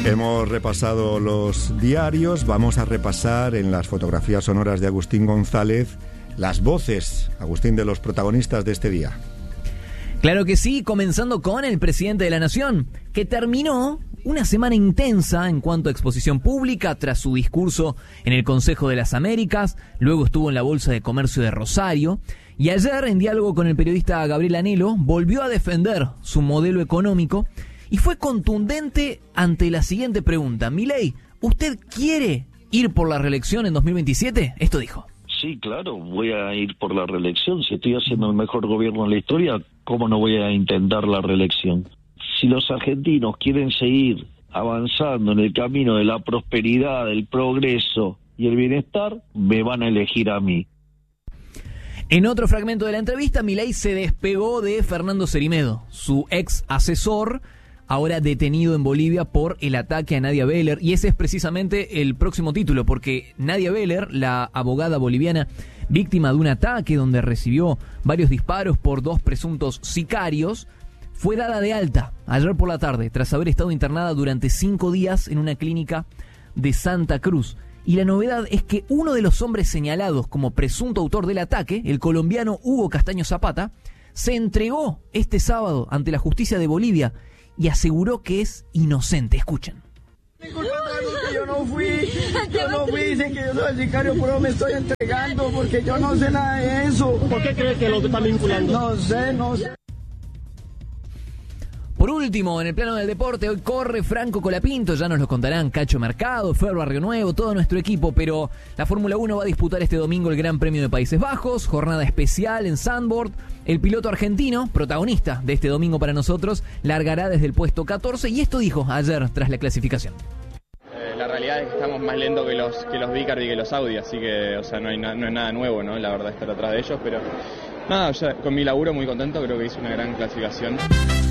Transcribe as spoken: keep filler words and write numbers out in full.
Hemos repasado los diarios, vamos a repasar en las fotografías sonoras de Agustín González las voces, Agustín, de los protagonistas de este día. Claro que sí, comenzando con el presidente de la Nación, que terminó una semana intensa en cuanto a exposición pública tras su discurso en el Consejo de las Américas, luego estuvo en la Bolsa de Comercio de Rosario, y ayer, en diálogo con el periodista Gabriel Anelo, volvió a defender su modelo económico y fue contundente ante la siguiente pregunta. Milei, ¿usted quiere ir por la reelección en dos mil veintisiete? Esto dijo. Sí, claro, voy a ir por la reelección. Si estoy haciendo el mejor gobierno en la historia, ¿cómo no voy a intentar la reelección? Si los argentinos quieren seguir avanzando en el camino de la prosperidad, del progreso y el bienestar, me van a elegir a mí. En otro fragmento de la entrevista, Milei se despegó de Fernando Cerimedo, su ex asesor, ahora detenido en Bolivia por el ataque a Nadia Beller, y ese es precisamente el próximo título, porque Nadia Beller, la abogada boliviana víctima de un ataque donde recibió varios disparos por dos presuntos sicarios, fue dada de alta ayer por la tarde, tras haber estado internada durante cinco días en una clínica de Santa Cruz. Y la novedad es que uno de los hombres señalados como presunto autor del ataque, el colombiano Hugo Castaño Zapata, se entregó este sábado ante la justicia de Bolivia y aseguró que es inocente. Escuchen. Yo no fui, yo no fui, dicen que yo soy el sicario, pero me estoy entregando porque yo no sé nada de eso. ¿Por qué crees que lo están vinculando? No sé, no sé. Por último, en el plano del deporte, hoy corre Franco Colapinto, ya nos lo contarán Cacho Mercado, Fer Barrio Nuevo, todo nuestro equipo, pero la Fórmula uno va a disputar este domingo el Gran Premio de Países Bajos, jornada especial en Zandvoort. El piloto argentino, protagonista de este domingo para nosotros, largará desde el puesto catorce, y esto dijo ayer tras la clasificación. Eh, la realidad es que estamos más lentos que los que los Vicar y que los Audi, así que, o sea, no hay na- no es nada nuevo, ¿no? La verdad, estar atrás de ellos, pero nada, ya con mi laburo muy contento, creo que hice una gran clasificación.